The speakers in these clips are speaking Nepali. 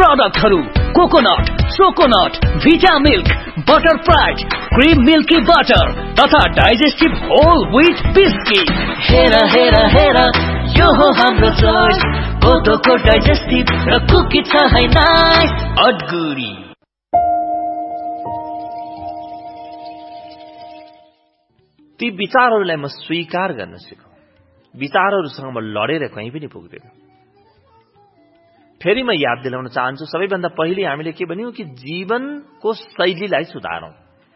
प्रोडक्टहरू कोकोनट, सोकोनट, भिटा milk, butter fried, cream milky butter तथा डाइजेस्टिभ होल व्हिट बिस्किट। हेर हेर हेर यो हो हाम्रो चोइस, कोदोको डाइजेस्टिभ र कुकी छ है नाइस अडगुडी। ती विचारहरूलाई म स्वीकार गर्न सिकौं। विचारहरूसँग म लडेर कहीँ पनि पुग्दैन। फेरि म याद दिलाउन चाहन्छु, सबैभन्दा पहिले हामीले के भन्यौं कि जीवनको शैलीलाई सुधारौं।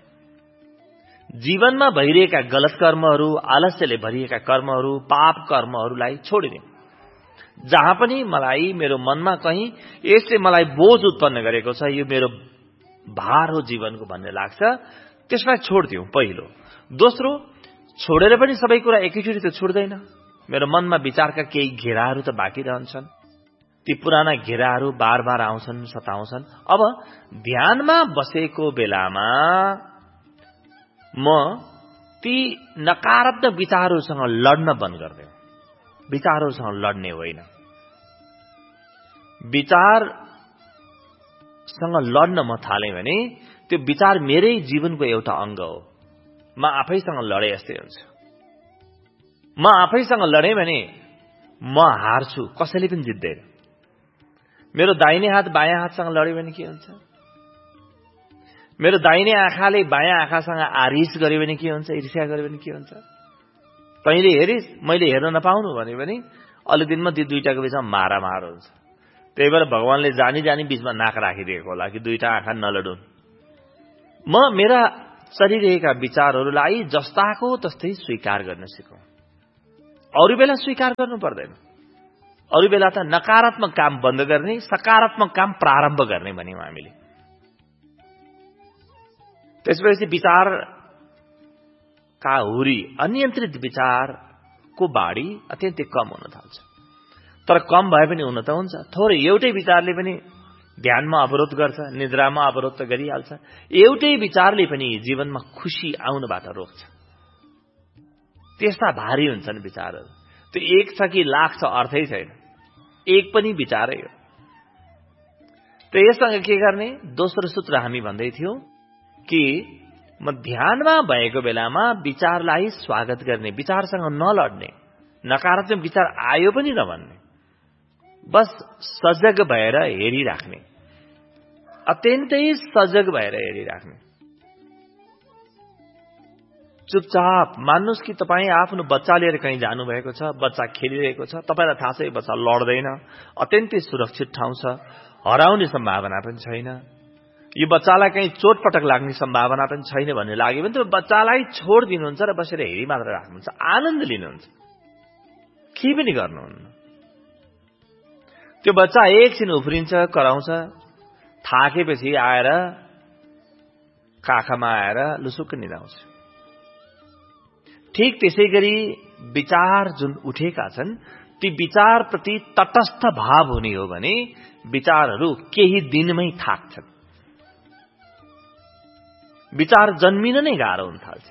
जीवनमा भइरहेका गलत कर्महरू, आलस्यले भरिएका कर्महरू, पाप कर्महरूलाई छोडिदिउँ। जहाँ पनि मलाई मेरो मनमा कहीँ यसले मलाई बोझ उत्पन्न गरेको छ, यो मेरो भार हो जीवनको भन्ने लाग्छ, त्यसलाई छोडिदिउँ पहिलो। दोस्रो, छोडेर पनि सबै कुरा एकैचोटि त छुट्दैन। मेरो मनमा विचारका केही घेराहरू त बाँकी रहन्छन्। ती पुराना घेराहरू बार बार आउँछन्, सताउँछन्। अब ध्यानमा बसेको बेलामा म ती नकारात्मक विचारहरूसँग लड्न बन्द गर्दिउँ। विचारहरूसँग लड्ने होइन। विचारसँग लड्न म थालेँ भने त्यो विचार मेरै जीवनको एउटा अंग हो। म आफैसँग लडे जस्तै हुन्छ। म आफैसँग लडेँ भने म हार्छु, कसैले पनि जित्दैन। मेरो दाहिने हात बायाँ हातसँग लड्यो भने के हुन्छ? मेरो दाहिने आँखाले बायाँ आँखासँग आरिस गर्यो भने के हुन्छ? ईर्ष्या गर्यो भने के हुन्छ? तैँले हेरिस्, मैले हेर्न नपाउनु भन्यो भने अलि दिनमा ती दुईटाको बीचमा मारामार हुन्छ। त्यही भएर भगवानले जानी जानी बीचमा नाक राखिदिएको होला कि दुईटा आँखा नलडुन्। म मेरा चलिरहेका विचारहरूलाई जस्ताको तस्तै स्वीकार गर्न सिकौं। अरू बेला स्वीकार गर्नु पर्दैन। अरू बेला त नकारात्मक काम बन्द गर्ने, सकारात्मक काम प्रारम्भ गर्ने भन्यौं हामीले। त्यसपछि विचारका हुरी, अनियन्त्रित विचारको बाढी अत्यन्तै कम हुन थाल्छ। तर कम भए पनि हुन त हुन्छ। थोरै एउटै विचारले पनि ध्यानमा अवरोध गर्छ, निद्रामा अवरोध त गरिहाल्छ। एउटै विचारले पनि जीवनमा खुशी आउनबाट रोक्छ। त्यस्ता भारी हुन्छन् विचारहरू। त्यो एक छ कि लाख छ अर्थै छैन। एक पनि विचारै हो। त यससँग के गर्ने? दोस्रो सूत्र हामी भन्दै थियौं कि म ध्यानमा भएको बेलामा विचारलाई स्वागत गर्ने, विचारसँग नलड्ने, नकारात्मक विचार आयो पनि नभन्ने, बस सजग भएर हेरिराख्ने, अत्यन्तै सजग भएर हेरिराख्ने। चुपचाप मान्नुस् कि तपाईँ आफ्नो बच्चा लिएर कहीँ जानुभएको छ, बच्चा खेलिरहेको छ, तपाईँलाई थाहा छ यो बच्चा लड्दैन, अत्यन्तै सुरक्षित ठाउँ छ, हराउने सम्भावना पनि छैन, यो बच्चालाई कहीँ चोटपटक लाग्ने सम्भावना पनि छैन भन्ने लाग्यो भने त बच्चालाई छोडिदिनुहुन्छ र बसेर हेरि मात्र राख्नुहुन्छ, आनन्द लिनुहुन्छ, के पनि गर्नुहुन्न। त्यो बच्चा एकछिन उफ्रिन्छ, कराउँछ, थाकेपछि आएर काखमा आएर लुसुक्क निदाउँछ। ठीक त्यसै गरी विचार जुन उठेका छन्, ती विचारप्रति तटस्थ भाव हुने हो भने विचारहरू केही दिनमै थाक्छन्। विचार जन्मिन नै गाह्रो हुन थाल्छ।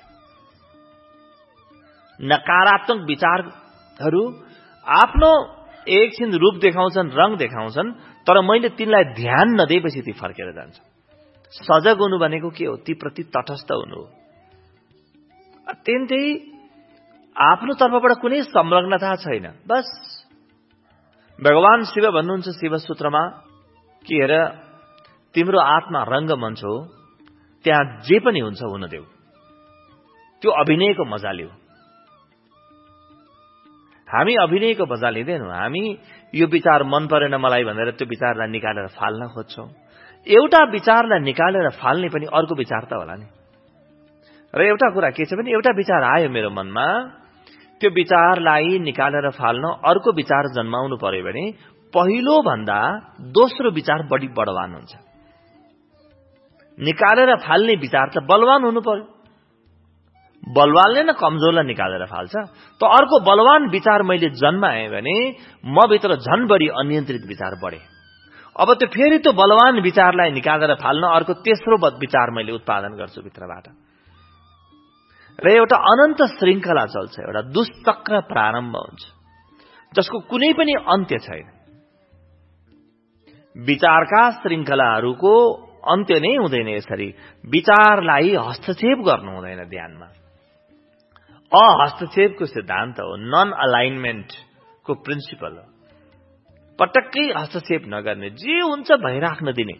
नकारात्मक विचारहरू आफ्नो एकछिन रूप देखाउँछन्, रंग देखाउँछन्, तर मैले तिनलाई ध्यान नदिएपछि ती फर्केर जान्छ। सजग हुनु भनेको के हो? ती प्रति तटस्थ हुनु हो। अत्यन्तै आफ्नो तर्फबाट कुनै संलग्नता छैन। बस भगवान शिव भन्नुहुन्छ शिव सूत्रमा कि हेर, तिम्रो आत्मा रंगमञ्च हो, त्यहाँ जे पनि हुन्छ हुन देऊ, त्यो अभिनयको मजा लिऊ। हामी अभिनयको मजा लिँदैनौँ। हामी यो विचार मन परेन मलाई भनेर त्यो विचारलाई निकालेर फाल्न खोज्छौं। एउटा विचारलाई निकालेर फाल्ने पनि अर्को विचार त होला नि। र एउटा कुरा के छ भने एउटा विचार आयो मेरो मनमा, त्यो विचारलाई निकालेर फाल्न अर्को विचार जन्माउनु पर्यो भने पहिलो भन्दा दोस्रो विचार बढी बलवान हुन्छ। निकालेर फाल्ने विचार त बलवान हुनु पर्यो। बलवानले न कमजोरलाई निकालेर फाल्छ। त अर्को बलवान विचार मैले जन्माएँ भने म भित्र झन बढी अनियन्त्रित विचार बढे। अब त्यो फेरि त्यो बलवान विचारलाई निकालेर फाल्न अर्को तेस्रो विचार मैले उत्पादन गर्छु भित्रबाट। र एउटा अनन्त श्रृंखला चल्छ, एउटा दुष्चक्र प्रारम्भ हुन्छ जसको कुनै पनि अन्त्य छैन। विचारका श्रृंखलाहरूको अन्त्य नै हुँदैन। यसरी विचारलाई हस्तक्षेप गर्नु हुँदैन ध्यानमा। अहस्तक्षेपको सिद्धान्त हो, नन अलाइनमेन्टको प्रिन्सिपल हो। पटक्कै हस्तक्षेप नगर्ने, जे हुन्छ भइराख्न दिने।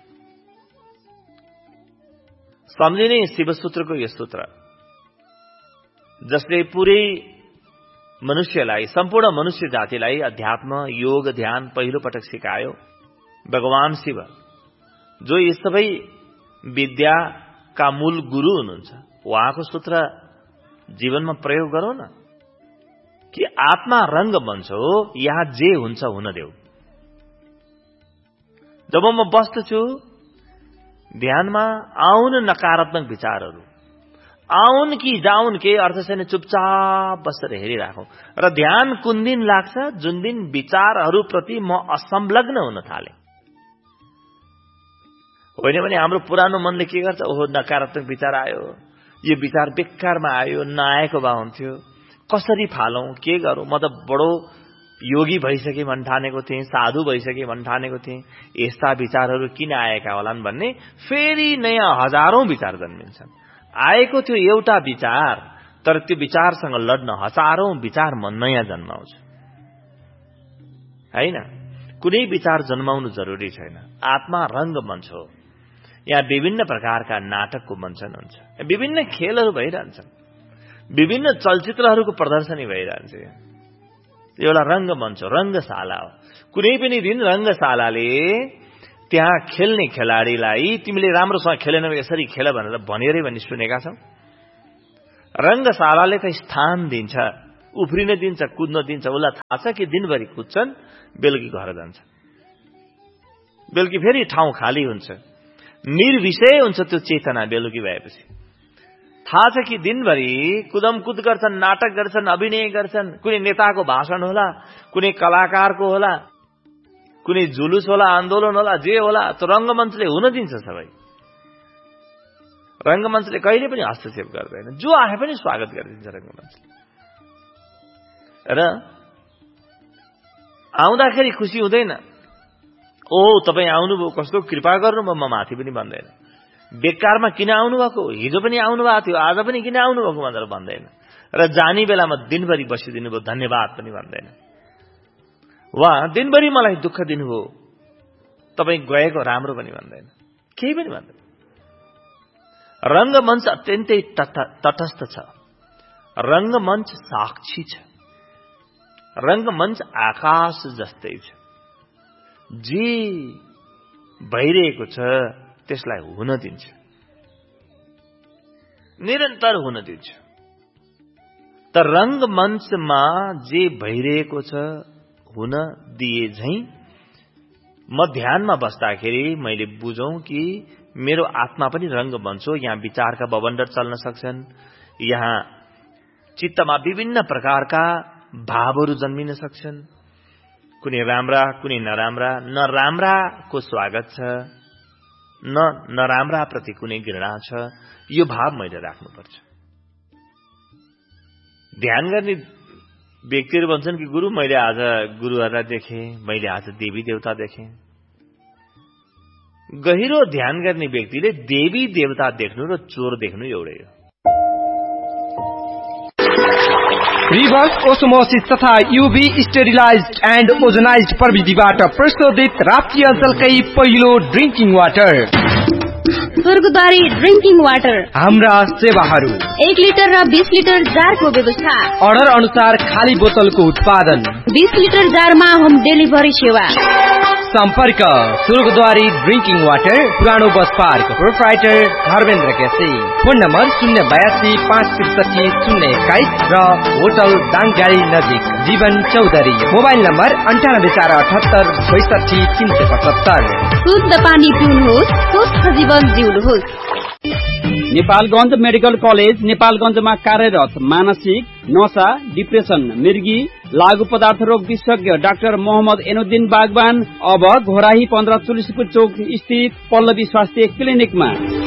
सम्झिने शिवसूत्रको यो सूत्र जसले पुरै मनुष्यलाई, सम्पूर्ण मनुष्य जातिलाई अध्यात्म, योग, ध्यान पहिलो पटक सिकायो भगवान शिव, जो यी सबै विद्याका मूल गुरु हुनुहुन्छ। उहाँको सूत्र जीवनमा प्रयोग गरौँ न कि आत्मा रंगमञ्च हो, यहाँ जे हुन्छ हुन देऊ। जब म बस्दछु ध्यानमा, आउन नकारात्मक विचारहरू, आउन कि जाउन, के अर्थ छैन, चुपचाप बसेर हेरिराखौं। र ध्यान कुन दिन लाग्छ? जुन दिन विचारहरूप्रति म असंलग्न हुन थाले। होइन भने हाम्रो पुरानो मनले के गर्छ? ओहो, नकारात्मक विचार आयो, यो विचार बेकारमा आयो, नआएको भए हुन्थ्यो, कसरी फालौं, के गरौं, म त बडो योगी भइसके भन्न ठानेको थिएँ, साधु भइसके भन्न ठानेको थिएँ, यस्ता विचारहरू किन आएका होलान् भन्ने फेरि नयाँ हजारौं विचार जन्मिन्छन्। आएको थियो एउटा विचार, तर त्यो विचारसँग लड्न हजारौं विचार म नयाँ जन्माउँछ। हैन, कुनै विचार जन्माउनु जरुरी छैन। आत्मा रंगमञ्च हो। यहाँ विभिन्न प्रकारका नाटकको मञ्चन हुन्छ, विभिन्न खेलहरू भइरहन्छन्, विभिन्न चलचित्रहरूको प्रदर्शनी भइरहन्छ। एउटा रंगमञ्च हो, रंगशाला हो। कुनै पनि दिन रंगशालाले त्यहाँ खेल्ने खेलाडीलाई तिमीले राम्रोसँग खेलेनौ, यसरी खेल भनेर भनेरै भनी सुनेका छौ। रंगशालाले त स्थान दिन्छ, उफ्रिन दिन्छ, कुद्न दिन्छ। उसलाई थाहा छ कि दिनभरि कुद्छन्, बेलुकी घर जान्छ, बेलुकी फेरि ठाउँ खाली हुन्छ, निर्विषय हुन्छ त्यो चेतना। बेलुकी भएपछि थाहा छ कि दिनभरि कुदमकुद गर्छन्, नाटक गर्छन्, अभिनय गर्छन्, कुनै नेताको भाषण होला, कुनै कलाकारको होला, कुनै जुलुस होला, आन्दोलन होला, जे होला, त्यो रंगमञ्चले हुन दिन्छ। सबै रंगमञ्चले कहिले पनि हस्तक्षेप गर्दैन, जो आए पनि स्वागत गरिदिन्छ रंगमञ्चले। र आउँदाखेरि खुसी हुँदैन, ओ तपाईँ आउनुभयो, कस्तो कृपा गर्नुभयो, म माथि पनि भन्दैन। बेकारमा किन आउनुभएको, हिजो पनि आउनुभएको थियो, आज पनि किन आउनुभएको भनेर भन्दैन। र जाने बेलामा दिनभरि बसिदिनु भयो, धन्यवाद पनि भन्दैन। वा दिनभरि मलाई दुःख दिनुभयो, तपाईँ गएको राम्रो पनि भन्दैन, केही पनि भन्दैन। रंगमञ्च अत्यन्तै तटस्थ छ। रंगमञ्च साक्षी छ। रंगमञ्च आकाश जस्तै छ। जे भइरहेको छ त्यसलाई हुन दिन्छ, निरन्तर हुन दिन्छ। त रंगमञ्चमा जे भइरहेको छ हुन दिए झैं म ध्यानमा बस्दाखेरि मैले बुझौं कि मेरो आत्मा पनि रंगमञ्च हो। यहाँ विचारका बवण्डर चल्न सक्छन्, यहाँ चित्तमा विभिन्न प्रकारका भावहरू जन्मिन सक्छन्, कुनै राम्रा, कुनै नराम्रा। नराम्राको स्वागत छ, नराम्रा प्रति कुनै घृणा छ। यो भाव मैले राख्नुपर्छ। ध्यान गर्ने व्यक्तिहरू भन्छन् कि गुरु, मैले आज गुरुहरूलाई देखेँ, मैले आज देवी देवता देखेँ। गहिरो ध्यान गर्ने व्यक्तिले देवी देवता देख्नु र चोर देख्नु एउटै हो। रिभर्स ओस्मोसिस तथा यूवी स्टेरिलाइज्ड एन्ड ओजोनाइज्ड प्रविधिबाट प्रशोधित राप्ती अञ्चलकै पहिलो ड्रिंकिङ वाटर स्वर्गद्वारी ड्रिंकिङ वाटर। हाम्रा सेवाहरू 1 लिटर र 20 लिटर जारको व्यवस्था, अर्डर अनुसार खाली बोतलको उत्पादन, 20 लिटर जारमा होम डेलिभरी सेवा। सम्पर्क स्वर्गद्वारी ड्रिंकिङ वाटर, पुरानो bus park, proprietor Dharmendra KC. Phone number 082-563-021 र होटल दाङगाडी नजिक जीवन चौधरी। Mobile number 9848762375। शुद्ध पानी पिउनुहोस्, स्वस्थ जीवन जिउनुहोस्। नेपालगञ्ज मेडिकल कलेज नेपालगञ्जमा कार्यरत मानसिक, नशा, डिप्रेसन, मृगी, लागू पदार्थ रोग विशेषज्ञ डाक्टर मोहम्मद एनुद्दिन बागवान अब घोराही 15 तुलसीपुर चौक स्थित पल्लवी स्वास्थ्य क्लिनिकमा।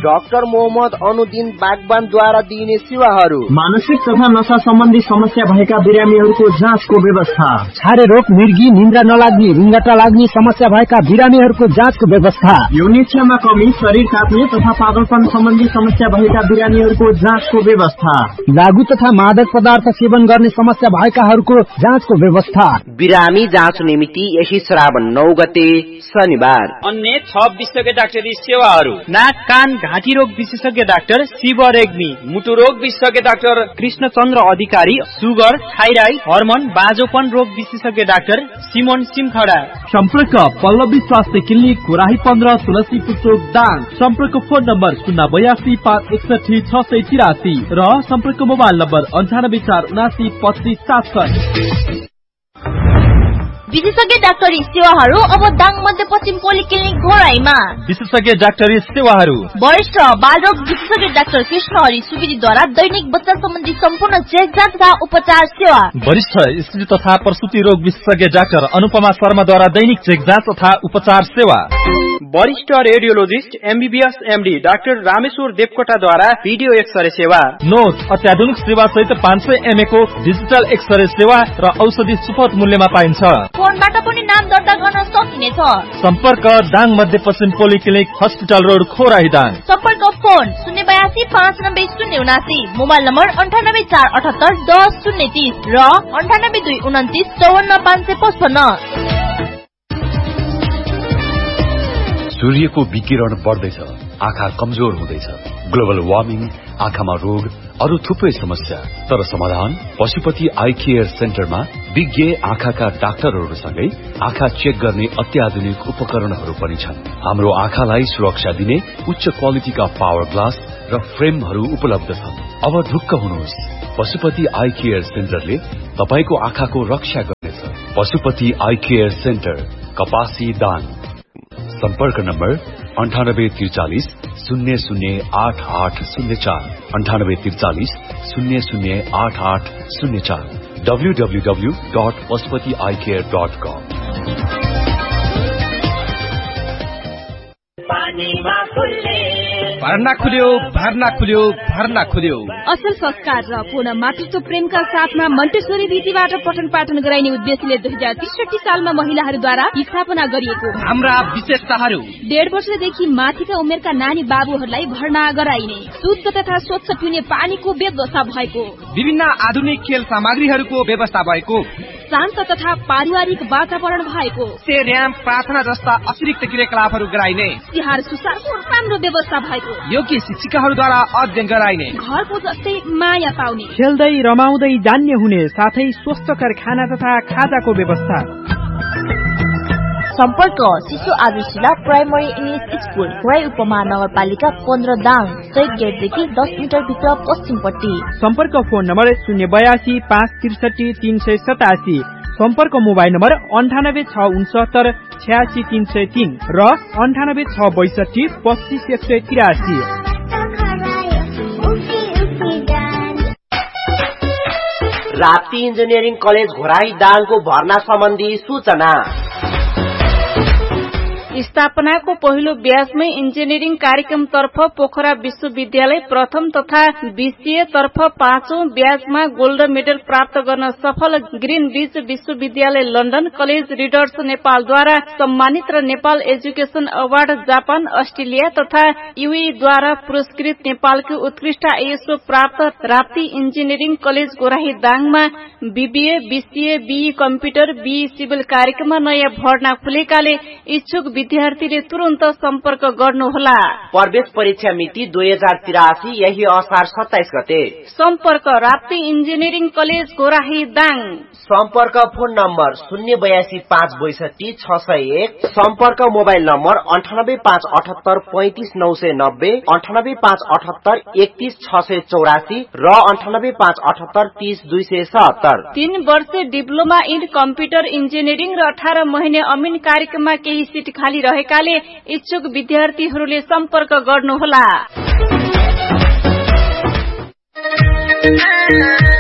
डाक्टर मोहम्मद अनुद्दिन बागबानद्वारा दिइने सेवाहरू। मानसिक तथा नशा सम्बन्धी समस्या भएका बिरामीहरूको जाँचको व्यवस्था। छारे रोग, मिर्गी, निन्द्रा नलाग्ने, रुङ्गटा लाग्ने समस्या भएका बिरामीहरूको जाँचको व्यवस्था। यौन इच्छामा कमी, शरीर काट्ने तथा पागलपन सम्बन्धी समस्या भएका बिरामीहरूको जाँचको व्यवस्था। लागु तथा मादक पदार्थ सेवन गर्ने समस्या भएकाहरूको जाँचको व्यवस्था। बिरामी जाँच निमित्ति यही श्रावण 9 गते शनिबार। अन्य 6 विशेषज्ञ डाक्टरी सेवाहरू। नाक कान घाँटी रोग विशेषज्ञ डाक्टर शिव रेग्मी, मुटु रोग विशेषज्ञ डाक्टर कृष्णचन्द्र अधिकारी, सुगर, थाइराइड, हर्मोन, बाँझोपन रोग विशेषज्ञ डाक्टर सिमोन सिमखडा। सम्पर्क पल्लवी स्वास्थ्य क्लिनिक, कोराही 15, तुलसी पुस्तक दाङ। सम्पर्क फोन नम्बर 082 561 683 र सम्पर्क मोबाइल नम्बर 98 479 25 700। विशेषज्ञ डाक्टरी सेवाहरू अब दाङ मध्यपश्चिम पोलिक्लिनिक घोराईमा। विशेषज्ञ डाक्टरी सेवाहरू। वरिष्ठ बालरोग विशेषज्ञ डाक्टर कृष्ण हरि सुवेदीद्वारा दैनिक बच्चा सम्बन्धी सम्पूर्ण चेक जाँच तथा उपचार सेवा। वरिष्ठ स्त्री तथा प्रसूति रोग विशेषज्ञ डाक्टर अनुपमा शर्माद्वारा दैनिक चेक जाँच तथा उपचार सेवा। वरिष्ठ radiologist MBBS MD doctor Rameshwar देवकोटाद्वारा video x-ray सेवा। नोट अत्याधुनिक सेवा सहित 500 mA को डिजिटल एक्सरे सेवा र औषधि सुपथ मूल्यमा पाइन्छ। फोनबाट पनि नाम दर्ता गर्न सकिनेछ। सम्पर्क दाङ मध्यपश्चिम पोलिक्लिनिक हस्पिटल रोड खोराही दाङ। सम्पर्क फोन 082 590 079, मोबाइल नम्बर 98 478 10 030 र 98 229 54 555। सूर्यको विकिरण बढ्दैछ, आँखा कमजोर हुँदैछ। ग्लोबल वार्मिङ, आँखामा रोग, अरू थुप्रै समस्या। तर समाधान पशुपति आई केयर सेन्टरमा विज्ञ आँखाका डाक्टरहरूसँगै आँखा चेक गर्ने अत्याधुनिक उपकरणहरू पनि छन्। हाम्रो आँखालाई सुरक्षा दिने उच्च क्वालिटीका पावर ग्लास र फ्रेमहरू उपलब्ध छन्। अब ढुक्क हुनुहोस्, पशुपति आई केयर सेन्टरले तपाईको आँखाको रक्षा गर्नेछ। पशुपति आई केयर सेन्टर, कपासी दाङ। सम्पर्क नम्बर 9843 008804, 9843 008804, www.pashupatieyecare.com। भर्ना खुल्यो, भर्ना खुल्यो, भर्ना खुल्यो। असल संस्कार र पूर्ण मातृत्व प्रेमका साथमा मन्टेश्वरी रीतिबाट पठन पाठन गराइने उद्देश्यले 2063 सालमा महिलाहरूद्वारा स्थापना गरिएको हाम्रा विशेषताहरू। 1.5 वर्षदेखि माथिका उमेरका नानी बाबुहरूलाई भर्ना गराइने, शुद्ध तथा स्वच्छ पिउने पानीको व्यवस्था भएको, विभिन्न आधुनिक खेल सामग्रीहरूको व्यवस्था भएको, शान्त तथा पारिवारिक वातावरण भएको, र्याम प्रार्थना जस्ता अतिरिक्त क्रियाकलापहरू गराइने, तिहार सुसारको राम्रो व्यवस्था भएको, योग्य शिक्षिकाहरूद्वारा अध्ययन गराइने, घरको जस्तै माया पाउने, खेल्दै रमाउँदै जान्ने हुने साथै स्वस्थकर खाना तथा खाजाको व्यवस्था। सम्पर्क शिशु आदर्शिला प्राइमरी इंग्लिश स्कूल, खोराई उपमहानगरपालिका 15 दाङ, सहित गेटदेखि 10 मिटर भित्र पश्चिमपट्टि। सम्पर्क फोन नम्बर 082 563 387, सम्पर्क मोबाइल नम्बर 98 669 86 303 र 98 662 25 183। राप्ती इन्जिनियरिङ कलेज घोराही दाङको भर्ना सम्बन्धी सूचना। स्थापनाको पहिलो ब्याजमै इन्जिनियरिङ कार्यक्रम तर्फ पोखरा विश्वविद्यालय प्रथम तथा बीसीए तर्फ 5औं ब्याजमा गोल्ड मेडल प्राप्त गर्न सफल ग्रीन बीच विश्वविद्यालय लन्डन कलेज रिडर्स नेपालद्वारा सम्मानित र Nepal education award Japan, Australia तथा युएद्वारा पुरस्कृत नेपालको उत्कृष्ट आईएसओ प्राप्त Rapti engineering college गोराही दाङमा BBA, BCA, be computer, be civil कार्यक्रममा नयाँ भर्ना खुलेकाले इच्छुक विद्यार्थीले तुरन्त सम्पर्क गर्नुहोला। प्रवेश परीक्षा मिति 2083 यही असार 27 गते। सम्पर्क राप्ती इन्जिनियरिङ कलेज गोराही दाङ। सम्पर्क फोन नम्बर 082 562 601, सम्पर्क मोबाइल नम्बर 98 578 35 990, 98 578 31 684 र 98 578 30 277। 3 वर्षे डिप्लोमा इन कम्प्युटर इन्जिनियरिङ र 18 महिने अमिन कार्यक्रममा केही सिट खाली रहेकाले इच्छुक विद्यार्थीहरूले सम्पर्क गर्नुहोला।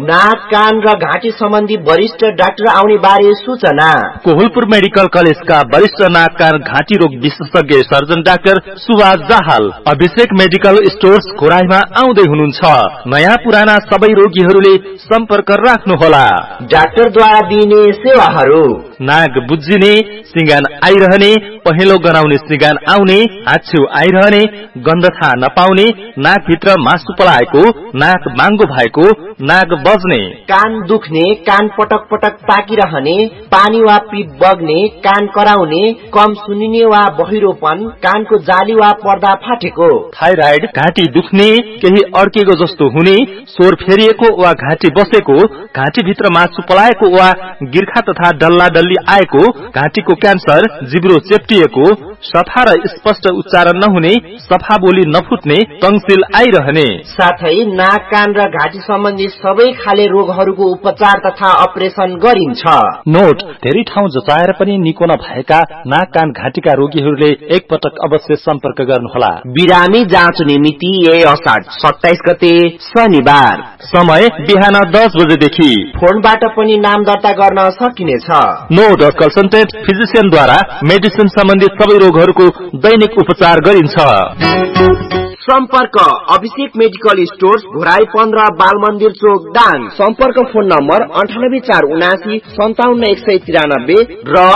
नाक कान र घाँटी सम्बन्धी वरिष्ठ डाक्टर आउने बारे सूचना। कोहलपुर मेडिकल कलेजका वरिष्ठ नाक कान घाँटी रोग विशेषज्ञ सर्जन डाक्टर सुभाष दाहाल अभिषेक मेडिकल स्टोर्स घोराईमा आउँदै हुनुहुन्छ। नयाँ पुराना सबै रोगीहरूले सम्पर्क राख्नुहोला। डाक्टरद्वारा दिइने सेवाहरू: नाक बुझिने, सिंगान आइरहने, पहेँलो गनाउने सिंगान आउने, हाच्छिउ आइरहने, गन्ध थाहा नपाउने, नाकभित्र मासु पलाएको, नाक बाङ्गो भएको, नाक बज्ने, कान दुख्ने, कान पटक पटक पाकिरहने, पानी वा पिप बग्ने, कान कराउने, कम सुनिने वा बहिरोपन, कानको जाली वा पर्दा फाटेको, थाइराइड, घाँटी दुख्ने, केही अड्केको जस्तो हुने, स्वर फेरिएको वा घाँटी बसेको, घाँटीभित्र मासु पलाएको वा गिर्खा तथा डल्ला डल्ली आएको, घाँटीको क्यान्सर, जिब्रो चेप्टिएको, सफा र स्पष्ट उच्चारण नहुने, सफा बोली नफुट्ने, टङ्सिल आइरहने, साथै नाक कान र घाँटी सम्बन्धी सबै खाले रोगहरूको उपचार तथा अपरेसन गरिन्छ। नोट: धेरै ठाउँ जचाएर पनि निको नभएका नाक कान घाँटीका रोगीहरूले एकपटक अवश्य सम्पर्क गर्नुहोला। बिरामी जाँच मिति असाढ 27 गते शनिबार। समय बिहान 10 बजेदेखि। फोनबाट पनि नाम दर्ता गर्न सकिनेछ। नोट: कन्सल्टेन्ट फिजिशियनद्वारा मेडिसिन सम्बन्धी सबै रोगहरूको दैनिक उपचार गरिन्छ। सम्पर्क: अभिषेक मेडिकल स्टोर्स घोराई 15 बाल मन्दिर चोक दाङ। सम्पर्क फोन नम्बर 984779 57193 र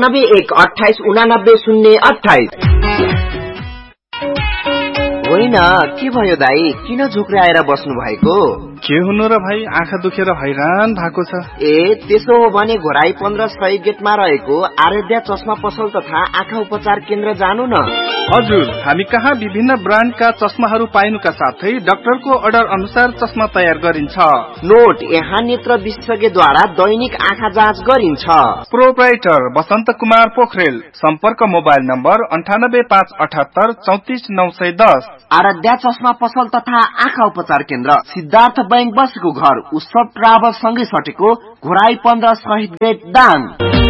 9812889028। होइन, के भयो दाई? किन झुक्राएर बस्नु भएको? के हुनु र भाइ, आँखा दुखेर हैरान भएको छ। ए त्यसो हो भने घोराई 15 सही गेटमा रहेको आराध्या चस्मा पसल तथा आँखा उपचार केन्द्र जानु न। हजुर, हामी कहाँ विभिन्न ब्रान्डका चस्माहरू पाइनुका साथै डाक्टरको अर्डर अनुसार चस्मा तयार गरिन्छ। नोट: यहाँ नेत्र विशेषज्ञद्वारा दैनिक आँखा जाँच गरिन्छ। प्रोप्राइटर बसन्त कुमार पोखरेल। सम्पर्क मोबाइल नम्बर 98578 34910। आराध्या चस्मा पसल तथा आँखा उपचार केन्द्र, सिद्धार्थ बैंक बसेको घर, उत्सव ट्राभल सँगै सटेको, घोराई 15 शहीद गेट दाङ।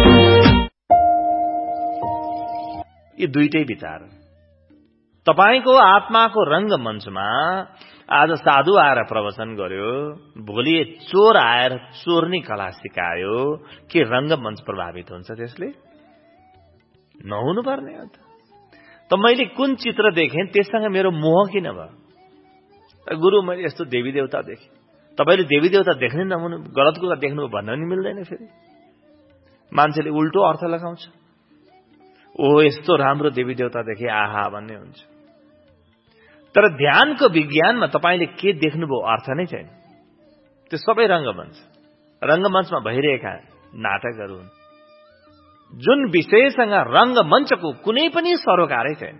यी दुईटै विचार तपाईको आत्माको रंगमञ्चमा आज साधु आएर प्रवचन गर्यो, भोलि चोर आएर चोर्ने कला सिकायो कि रंगमञ्च प्रभावित हुन्छ? त्यसले नहुनु पर्ने हो त मैले कुन चित्र देखेँ त्यससँग मेरो मोह किन भयो? गुरु, मैले यस्तो देवी देवता देखेँ। तपाईले देवी देवता देख्नै नहुनु, गलत कुरा देख्नु भन्न नि मिल्दैन। फेरि मान्छेले उल्टो अर्थ लगाउँछ। ओ यस्तो राम्रो देवी देवता देखे, आहा भन्ने हुन्छ। तर ध्यानको विज्ञानमा तपाईले के देख्नुभयो अर्थ नै छैन। त्यो सबै रंगमञ्च, रंगमञ्चमा भइरहेका नाटकहरू हुन् जुन विषयसँग रंगमञ्चको कुनै पनि सरोकारै छैन,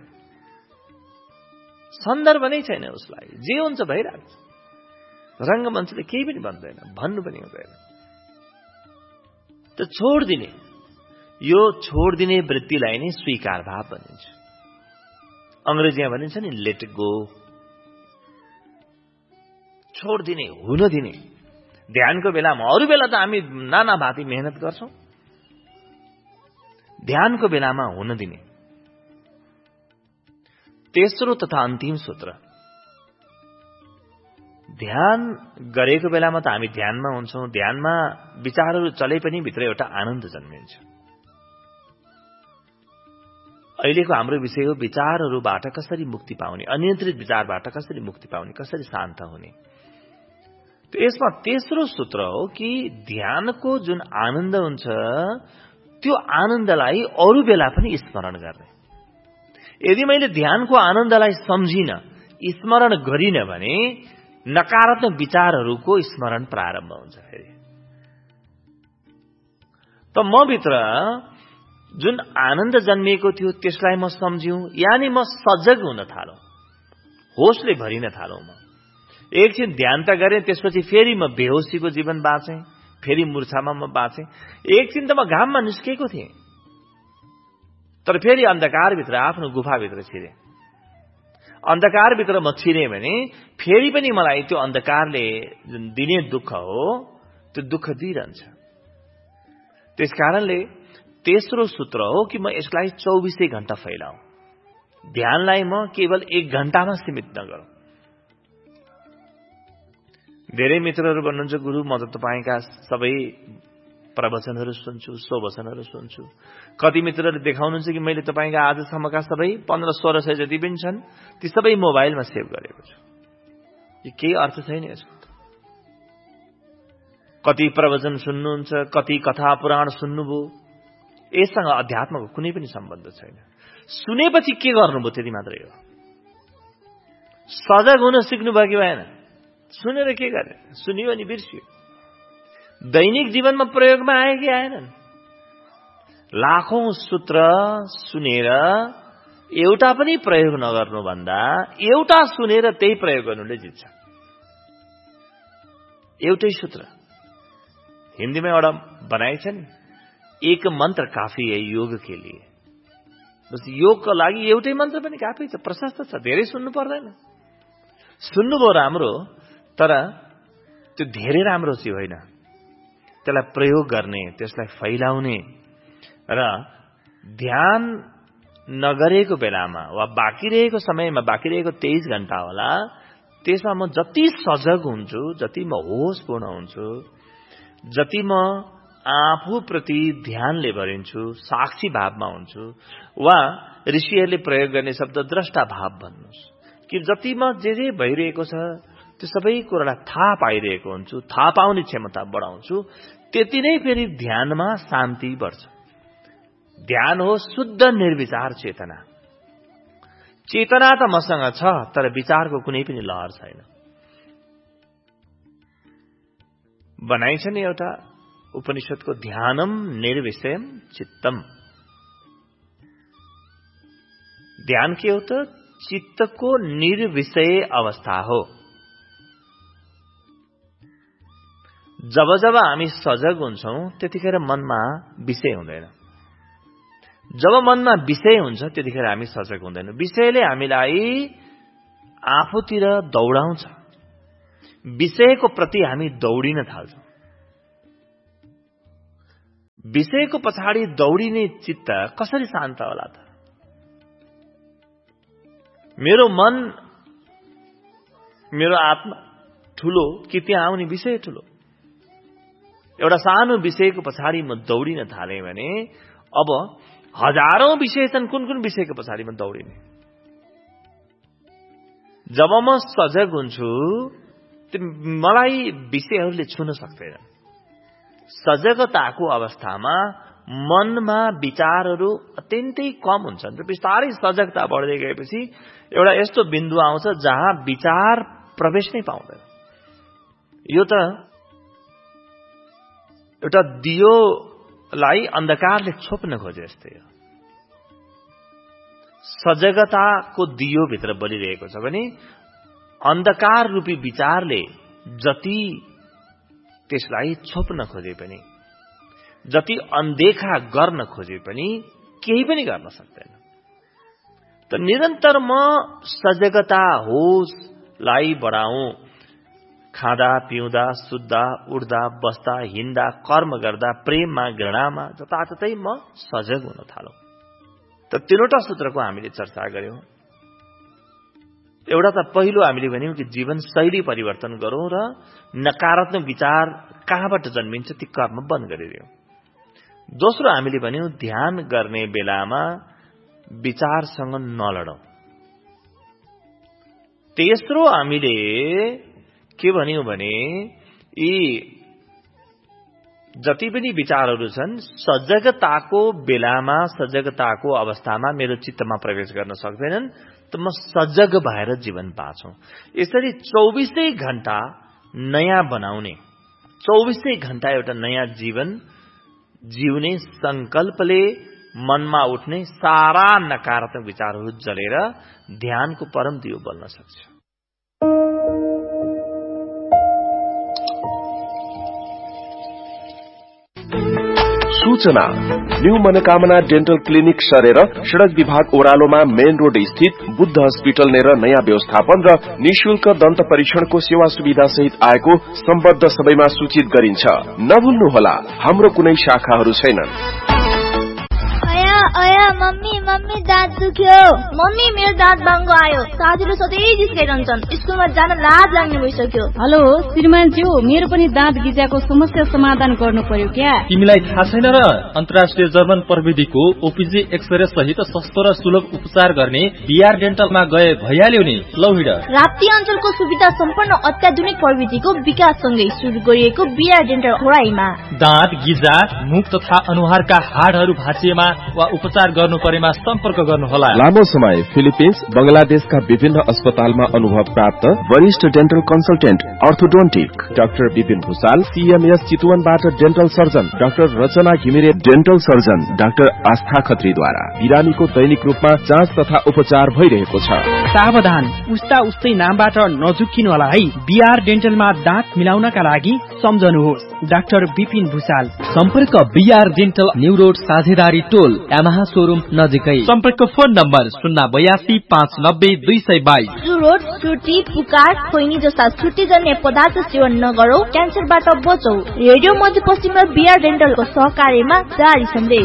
सन्दर्भ नै छैन। उसलाई जे हुन्छ भइरहेको छ। रंगमञ्चले केही पनि भन्दैन, भन्नु पनि हुँदैन। त छोड्दिने, यो छोड्दिने वृत्तिलाई नै स्वीकार भाव भनिन्छ। अंग्रेजीमा भनिन्छ नि लेट गो, छोड्दिने, हुन दिने। ध्यानको बेलामा, अरू बेला त हामी नाना भाँति मेहनत गर्छौं, ध्यानको बेलामा हुन दिने। तेस्रो तथा अन्तिम सूत्र, ध्यान गरेको बेलामा त हामी ध्यानमा हुन्छौं, ध्यानमा विचारहरू चले पनि भित्र एउटा आनन्द जन्मिन्छ। अहिलेको हाम्रो विषय हो विचारहरूबाट कसरी मुक्ति पाउने, अनियन्त्रित विचारबाट कसरी मुक्ति पाउने, कसरी शान्त हुने। त यसमा तेस्रो सूत्र हो कि ध्यानको जुन आनन्द हुन्छ त्यो आनन्दलाई अरू बेला पनि स्मरण गर्ने। यदि मैले ध्यानको आनन्दलाई सम्झिन, स्मरण गरिन भने नकारात्मक विचारहरूको स्मरण प्रारम्भ हुन्छ। फेरि त म भित्र जुन आनन्द जन्मिएको थियो त्यसलाई म सम्झ्यौं, यानी म सजग हुन थालौं, होसले भरिन थालौं। म एकछिन ध्यान त गरेँ, त्यसपछि फेरि म बेहोसीको जीवन बाँचेँ, फेरि मूर्छामा म बाँचेँ। एकछिन त म घाममा निस्केको थिएँ, तर फेरि अन्धकारभित्र, आफ्नो गुफाभित्र छिरेँ। अन्धकारभित्र म छिरेँ भने फेरि पनि मलाई त्यो अन्धकारले जुन दिने दुःख हो त्यो दुःख दिइरहन्छ। त्यसकारणले तेस्रो सूत्र हो कि म यसलाई 24 घण्टा फैलाऊ। ध्यानलाई म केवल 1 घण्टामा सीमित नगरौं। धेरै मित्रहरू भन्नुहुन्छ गुरु म त तपाईका सबै प्रवचनहरू सुन्छु, सोवचनहरू सुन्छु। कति मित्रहरूले देखाउनुहुन्छ कि मैले तपाईका आजसम्मका सबै 1500-1600 जति पनि छन् ती सबै मोबाइलमा सेभ गरेको छु। यो केही अर्थ छैन यसको। कति प्रवचन सुन्नुहुन्छ, कति कथा पुराण सुन्नुभयो, यससँग अध्यात्मको कुनै पनि सम्बन्ध छैन। सुनेपछि के गर्नुभयो त्यति मात्रै हो। सजग हुन सिक्नुभयो कि भएन? सुनेर के गरे? सुनियो अनि बिर्सियो। दैनिक जीवनमा प्रयोगमा आए कि आएनन्? लाखौं सूत्र सुनेर एउटा पनि प्रयोग नगर्नुभन्दा एउटा सुनेर त्यही प्रयोग गर्नुले जित्छ। एउटै सूत्र हिन्दीमा एउटा बनाइ छ नि, एक मन्त्र काफी है योग के लिए। बस योगको लागि एउटै मन्त्र पनि काफी छ, प्रशस्त छ, धेरै सुन्नु पर्दैन। सुन्नुभयो राम्रो, तर त्यो धेरै राम्रो चाहिँ होइन। त्यसलाई प्रयोग गर्ने, त्यसलाई फैलाउने र ध्यान नगरेको बेलामा वा बाँकी रहेको समयमा, बाँकी रहेको 23 घण्टा होला, त्यसमा म जति सजग हुन्छु, जति म होसपूर्ण हुन्छु, जति म आफूप्रति ध्यानले भरिन्छु, साक्षी भावमा हुन्छु, वा ऋषिहरूले प्रयोग गर्ने शब्द द्रष्टा भाव भन्नुहोस् कि जति म जे भइरहेको छ त्यो सबै कुरालाई थाहा पाइरहेको हुन्छु, थाहा पाउने क्षमता बढाउँछु, त्यति नै फेरि ध्यानमा शान्ति बढ्छ। ध्यान हो शुद्ध निर्विचार चेतना। चेतना त मसँग छ, तर विचारको कुनै पनि लहर छैन। बनाइ छ नि एउटा उपनिषदको, ध्यानम निर्विषयम चित्तम। ध्यान के हो त? चित्तको निर्विषय अवस्था हो। जब जब हामी सजग हुन्छौं त्यतिखेर मनमा विषय हुँदैन। जब मनमा विषय हुन्छ त्यतिखेर हामी सजग हुँदैनौँ। विषयले हामीलाई आफूतिर दौडाउँछ, विषयको प्रति हामी दौडिन थाल्छौं। विषयको पछाडि दौडिने चित्त कसरी शान्त होला त? मेरो मन, मेरो आत्मा ठूलो कि त्यहाँ आउने विषय ठूलो? एउटा सानो विषयको पछाडि म दौडिन थालेँ भने अब हजारौं विषय छन्, कुन कुन विषयको पछाडि म दौडिने? जब म सजग हुन्छु मलाई विषयहरूले छुन सक्दैन। सजगताको अवस्थामा मनमा विचारहरू अत्यन्तै कम हुन्छन् र बिस्तारै सजगता बढ्दै गएपछि एउटा यस्तो बिन्दु आउँछ जहाँ विचार प्रवेश नै पाउँदैन। यो त एउटा दियोलाई अन्धकारले छोप्न खोजे जस्तै हो। सजगताको दियो भित्र बलिरहेको छ भने अन्धकार रूपी विचारले जति त्यसलाई छोप्न खोजे पनि, जति अनदेखा गर्न खोजे पनि केही पनि गर्न सक्दैन। त निरन्तर म सजगता होसलाई बढाउँ, खाँदा पिउँदा सुत्दा उड्दा बस्दा हिँड्दा कर्म गर्दा प्रेममा घृणामा जताततै म सजग हुन थालौं। त तीनवटा सूत्रको हामीले चर्चा गर्यौं। एउटा त पहिलो हामीले भन्यौं कि जीवन शैली परिवर्तन गरौं र नकारात्मक विचार कहाँबाट जन्मिन्छ ती कर्म बन्द गरिदियौं। दोस्रो हामीले भन्यौं ध्यान गर्ने बेलामा विचारसँग नलडौं। तेस्रो हामीले के भन्यौं भने यी जति पनि विचारहरू छन् सजगताको बेलामा, सजगताको अवस्थामा मेरो चित्तमा प्रवेश गर्न सक्दैनन्, त म सजग भएर जीवन बाँचौं। यसरी 24 घण्टा नयाँ बनाउने, 24 घण्टा एउटा नयाँ जीवन जिउने संकल्पले मनमा उठ्ने सारा नकारात्मक विचारहरू जलेर ध्यानको परम दियो बल्न सक्छ। सूचना न्यू मनोकामना डेन्टल क्लिनिक सरेर सड़क विभाग ओह्रालोमा मेन रोड स्थित बुद्ध हस्पिटल नेर नयाँ व्यवस्थापन र निशुल्क दन्त परीक्षणको सेवा सुविधा सहित आएको सम्बद्ध सबैमा सूचित गरिन्छ। नभुल्नुहोला, हाम्रो कुनै शाखाहरू छैनन्। अया मम्मी मम्मी दाँत दुख्यो। मम्मी मेरो दाँत बाङ्गो आयो। साथीले सधैँ जिस्काइरहन्छन्। स्कुलमा जान लाज लाग्ने भइसक्यो। हेलो श्रीमानज्यू, मेरो पनि दाँत गिजाको समस्या समाधान गर्नु पर्यो क्या? तिमीलाई थाहा छैन र? अन्तर्राष्ट्रिय जर्मन प्रविधिको ओपीजी एक्सरे सहित सस्तो र सुलभ उपचार गर्ने बीआर डेन्टलमा गए भइहाल्यो नि। लौ हिँड। राप्ती अञ्चलको सुविधा सम्पन्न अत्याधुनिक प्रविधिको विकाससँगै सुरु गरिएको बीआर डेन्टल खोराईमा दाँत गिजा, मुख तथा अनुहारका हाडहरू भाँचिएमा वा उपचार गर्नु परेमा सम्पर्क गर्नुहोला। लामो समय फिलिपिन्स, बंगलादेशका विभिन्न अस्पतालमा अनुभव प्राप्त वरिष्ठ dental consultant orthodontic doctor Vipin Bhusal, CMS चितवनबाट dental surgeon doctor रचना घिमिरे, डेन्टल सर्जन डाक्टर आस्था खत्रीद्वारा बिरामीको दैनिक रूपमा जाँच तथा उपचार भइरहेको छ। सावधान, उस्ता उस्तै नामबाट नझुक्किनु होला है। बीआर डेन्टलमा दाँत मिलाउनका लागि सम्झनुहोस् डाक्टर विपिन भुसाल। सम्पर्क बीआर डेन्टल न्यू रोड साझेदारी टोल यामाहा शोरूम नजिकै। सम्पर्क फोन नम्बर 082590222। चुरोट, चुटी, पुकार, खोइनी जस्ता छुट्टीजन्य पदार्थ सेवन नगरौ, क्यान्सरबाट बचौ। रेडियो मध्यपश्चिम र बीआर डेन्टलको सहकार्यमा जारी सन्देश।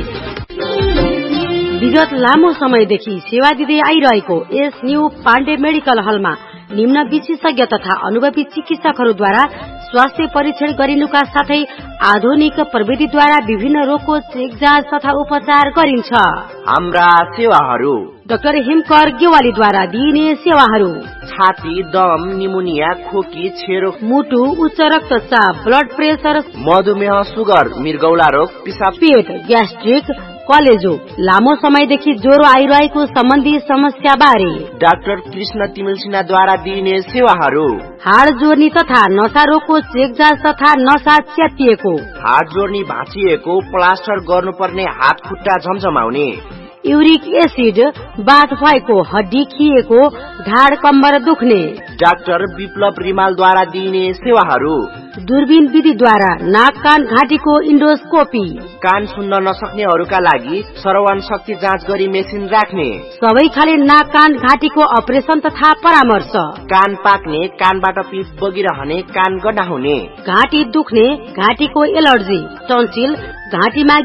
विगत लामो समयदेखि सेवा दिँदै आइरहेको एस न्यू पाण्डे मेडिकल हलमा निम्न विशेषज्ञ तथा अनुभवी चिकित्सकहरूद्वारा स्वास्थ्य परीक्षण गरिनुका साथै आधुनिक प्रविधिद्वारा विभिन्न रोगको चेक जाँच तथा उपचार गरिन्छ। हाम्रा सेवाहरू: डाक्टर हिमकर गेवालीद्वारा दिइने सेवाहरू: छाती, दम, निमोनिया, खोकी, छेरो, मुटु, उच्च रक्तचाप, ब्लड प्रेसर, मधुमेह, सुगर, मृगौला रोग, पिसाब, पेट, ग्यास्ट्रिक, कलेजो, लामो समयदेखि ज्वरो आइरहेको सम्बन्धी समस्या बारे डाक्टर कृष्ण तिमिल सिन्हाद्वारा दिइने सेवाहरू: हाड जोड्नी तथा नसा रोगको चेक जाँच तथा नसा च्यातिएको, हाड जोड्नी भाँचिएको, प्लास्टर गर्नुपर्ने हात खुट्टा झमझमाउने, युरिक एसिड, बाथ भएको, हड्डी खिएको, ढाड कम्बर दुख्ने, डाक्टर विप्लव रिमालद्वारा दिइने सेवाहरू: दूरबीन विधिद्वारा नाक कान घाँटीको इन्डोस्कोपी, कान सुन्न नसक्नेहरूका लागि श्रवण शक्ति जाँच गरी मेसिन राख्ने, सबै खाले नाक कान घाँटीको अपरेसन तथा परामर्श, कान पाक्ने, कानबाट पिप बगिरहने, कान गड्डा हुने, घाँटी दुख्ने, घाँटीको एलर्जी, टन्सिल, घाँटीमा